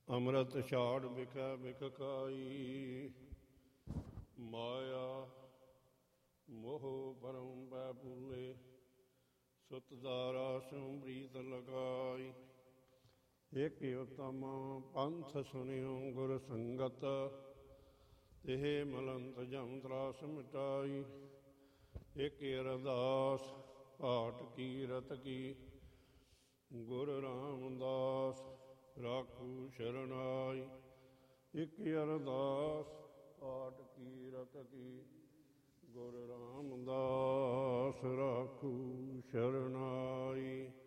ਅੰਮ੍ਰਿਤ ਛਾੜ ਵਿਖੈ ਬਿਖ ਖਾਈ, ਮਾਇਆ ਮੋਹ ਪਰਮ ਪੈ ਭੂਲੇ, ਸੁਤ ਦਾਰਾ ਸਿਉ ਪ੍ਰੀਤ ਲਗਾਈ। ਇਕ ਉਤਮ ਪੰਥ ਸੁਣਿਓ ਗੁਰ ਸੰਗਤ, ਤਿਹ ਮਲੰਤ ਜਮ ਤਰਾਸ ਮਿਟਾਈ। ਇਕ ਅਰਦਾਸ ਪਾਠ ਕੀਰਤ ਕੀ, ਗੁਰ ਰਾਮਦਾਸ ਰਾਖੂ ਸ਼ਰਨਾਈ। ਇਕ ਅਰਦਾਸ ਪਾਠ ਕੀਰਤ ਕੀ, ਗੁਰ ਰਾਮਦਾਸ ਰਾਖੂ ਸ਼ਰਨਾਈ।